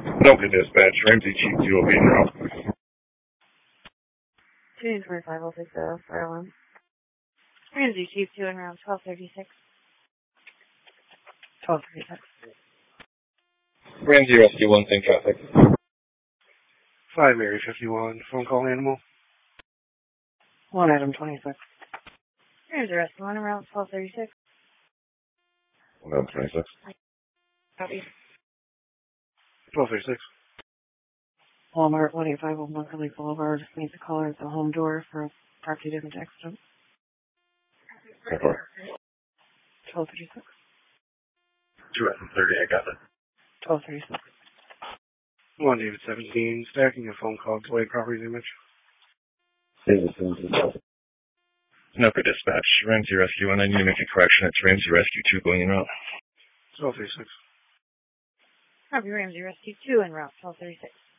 Anoka Dispatch, Ramsey Chief 2 will be en route. 225 fire alarm. Ramsey Chief 2 en route, 1236. 1236. Ramsey Rescue 1, same traffic. 5 Mary 51, phone call animal. 1 Adam 26. Ramsey Rescue 1 en route, 1236. 1 Adam 26. Copy. 1236. Walmart 185 Monthly Boulevard needs a caller at the home door for a property damage accident. 1236. 2 Adam 30, I got it. 1236. 1 David 17, stacking a phone call to property damage. David 17. Anoka Dispatch, Ramsey Rescue 1, I need to make a correction. It's Ramsey Rescue 2 going en route. 1236. Copy Ramsey Rescue 2 en route, 1236.